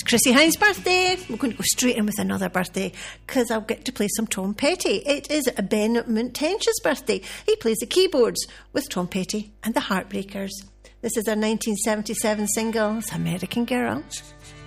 Chrissie Hynde's birthday. We're going to go straight in with another birthday because I'll get to play some Tom Petty. It is Ben Muntentious' birthday. He plays the keyboards with Tom Petty and the Heartbreakers. This is their 1977 single, American Girl.